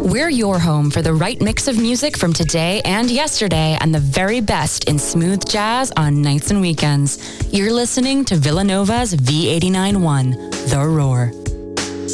We're your home for the right mix of music from today and yesterday and the very best in smooth jazz on nights and weekends. You're listening to Villanova's V89.1, The Roar.